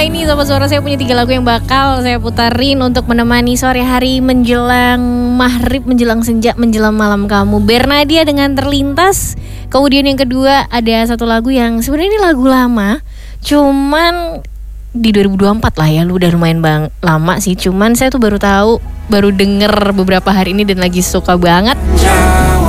Ini Sobat Suara, saya punya 3 lagu yang bakal saya putarin untuk menemani sore hari menjelang maghrib, menjelang senja, menjelang malam kamu. Bernadia dengan Terlintas. Kemudian yang kedua ada satu lagu yang sebenarnya ini lagu lama, cuman di 2024 lah ya, udah lumayan lama sih. Cuman saya tuh baru denger beberapa hari ini dan lagi suka banget.